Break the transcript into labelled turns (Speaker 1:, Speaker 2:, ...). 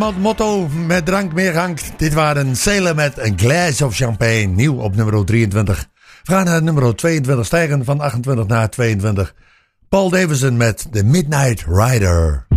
Speaker 1: Motto met drank meer hangt. Dit waren Sailor met een glass of champagne. Nieuw op nummer 23. We gaan naar nummer 22 stijgen van 28 naar 22. Paul Davison met The Midnight Rider.